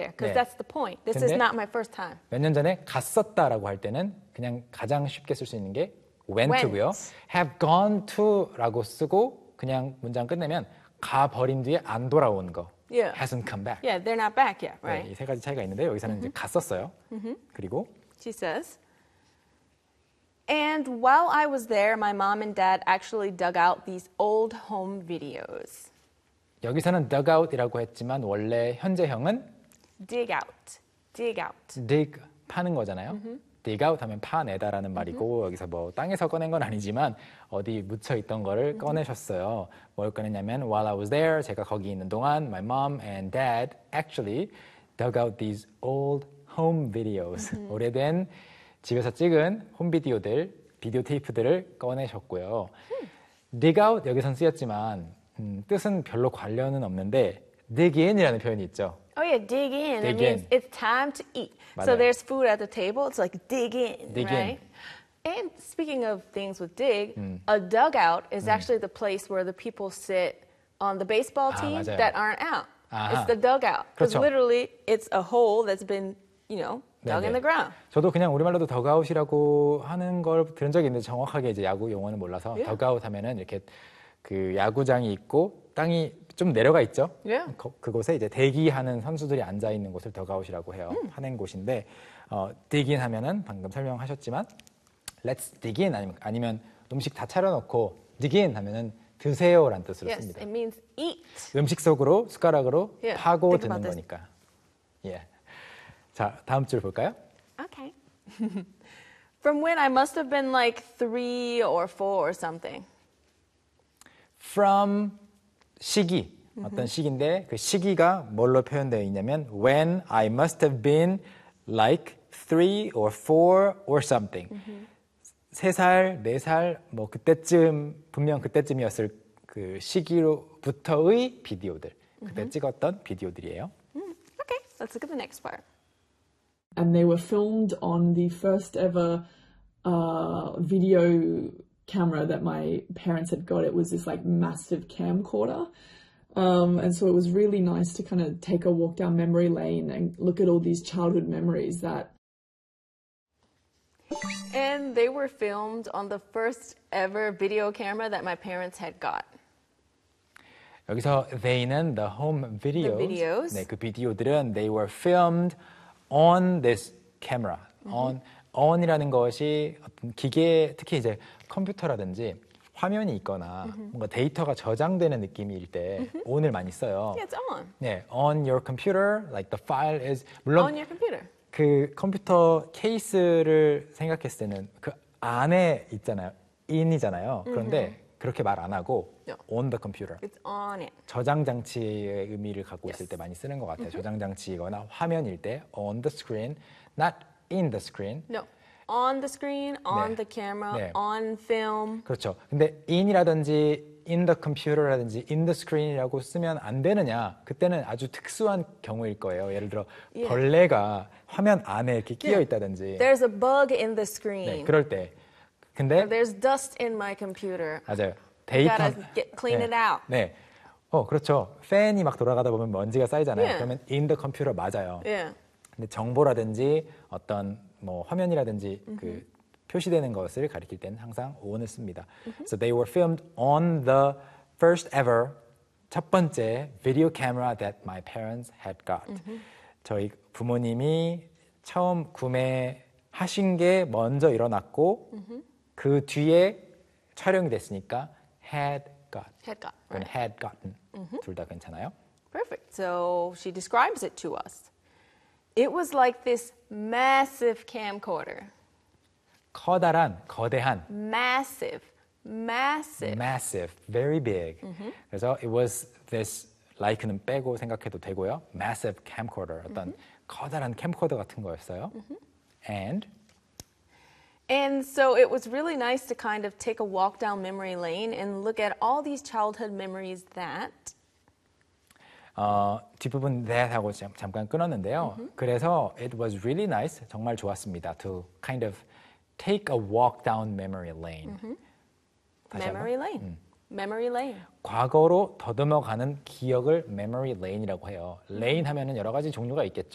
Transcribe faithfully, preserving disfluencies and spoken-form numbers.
there because 네. that's the point. This is 근데 not my first time. 몇 년 전에 갔었다라고 할 때는 그냥 가장 쉽게 쓸 수 있는 게 went고요. Went. have gone to라고 쓰고 그냥 문장 끝내면 가버린 뒤에 안 돌아온 거. Yeah. hasn't come back. Yeah, they're not back yet, 네, right? 이 세 가지 차이가 있는데 여기서는 이제 갔었어요. 그리고 She says, and while I was there, my mom and dad actually dug out these old home videos. 여기서는 dug out이라고 했지만 원래 현재형은 Dig out. Dig out. dig 파는 거잖아요. dig out 하면 파내다라는 말이고 여기서 뭐 땅에서 꺼낸 건 아니지만 어디 묻혀 있던 거를 꺼내셨어요. 뭘 꺼냈냐면 while I was there, 제가 거기 있는 동안 my mom and dad actually dug out these old home videos. 오래된 집에서 찍은 홈비디오들, 비디오 테이프들을 꺼내셨고요. dig out 여기선 쓰였지만 음, 뜻은 별로 관련은 없는데 dig in이라는 표현이 있죠. Oh yeah, dig in. Dig it means in. it's time to eat. 맞아요. So there's food at the table. It's like dig in, Dig right? And speaking of things with dig, a dugout is actually the place where the people sit on the baseball 아, team 맞아요. that aren't out. 아하. It's the dugout. Because 그렇죠. literally it's a hole that's been, you know, dug in 네네. the ground. 저도 그냥 우리말로도 덕아웃이라고 하는 걸 들은 적이 있는데 정확하게 이제 야구 용어는 몰라서 Yeah. 덕아웃 하면은 이렇게 그 야구장이 있고 땅이 좀 내려가 있죠. Yeah. 거, 그곳에 이제 대기하는 선수들이 앉아 있는 곳을 덕아웃이라고 해요. 음. 하는 곳인데 어, dig in 하면은 방금 설명하셨지만 let's dig in 아니면, 아니면 음식 다 차려놓고 dig in 하면은 드세요라는 뜻으로 Yes, 씁니다. it means eat. 음식 속으로 숟가락으로 Yeah, 파고 think 드는 about this. 거니까. 예. 자, 다음 줄 볼까요? Okay. From when I must have been like three or four or something. From 시기 어떤 시기인데 그 시기가 뭘로 표현되어 있냐면 when I must have been like three or four or something. 세 살, 네 살, 뭐 그때쯤 분명 그때쯤이었을 그 시기로부터의 비디오들. 그때 찍었던 비디오들이에요. Okay, let's look at the next part. And they were filmed on the first ever uh, video camera that my parents had got. It was this like massive camcorder. Um, and so it was really nice to kind of take a walk down memory lane and look at all these childhood memories that. And they were filmed on the first ever video camera that my parents had got. 여기서 they는 the home videos. The videos. 네, 그 비디오들은 they were filmed on this camera. on on이라는 것이 어떤 기계, 특히 이제 컴퓨터라든지 화면이 있거나 뭔가 데이터가 저장되는 느낌일 때 on을 많이 써요. Yeah, it's on. 네, on your computer, like the file is 물론 On your computer. 그 컴퓨터 케이스를 생각했을 때는 그 안에 있잖아요. in이잖아요. 그런데 그렇게 말 안 하고 Yeah. on the computer. It's on it. 저장 장치의 의미를 갖고 Yes. 있을 때 많이 쓰는 것 같아요. 저장 장치이거나 화면일 때 on the screen, not in the screen. No. On the screen, on 네. the camera, 네. on film. 그렇죠. 근데 in이라든지 in the computer라든지 in the screen이라고 쓰면 안 되느냐? 그때는 아주 특수한 경우일 거예요. 예를 들어 Yeah. 벌레가 화면 안에 이렇게 끼어 있다든지. There's a bug in the 네, screen. 그럴 때. 근데 There's dust in my computer. 맞아요. 데이터 gotta get- clean 네, it out. 네. 어, 그렇죠. 팬이 막 돌아가다 보면 먼지가 쌓이잖아요. Yeah. 그러면 in the computer 맞아요. Yeah. 근데 정보라든지 어떤 뭐 화면이라든지 그 표시되는 것을 가리킬 때는 항상 on을 씁니다. So they were filmed on the first ever 첫 번째 video camera that my parents had got. 저희 부모님이 처음 구매하신 게 먼저 일어났고 그 뒤에 촬영이 됐으니까 had got. Had got. 그건 Right. had gotten. 둘 다 괜찮아요. Perfect. So she describes it to us. It was like this massive camcorder. 커다란, 거대한, Massive. Massive. massive, very big. 그래서 it was this like는 빼고 생각해도 되고요. massive camcorder, 어떤 커다란 캠코더 같은 거였어요. And And so it was really nice to kind of take a walk down memory lane and look at all these childhood memories that. 어, 뒷부분 that 하고 잠- 잠깐 끊었는데요. 그래서 it was really nice, 정말 좋았습니다. To kind of take a walk down memory lane. 다시 Memory 한번. lane. Memory lane. 과거로 더듬어가는 기억을 memory lane이라고 해요. lane 하면은 여러 가지 종류가 있겠죠.